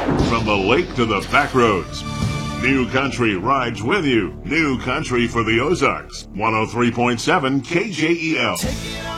From the lake to the back roads, New Country rides with you. New Country for the Ozarks. 103.7 KJEL.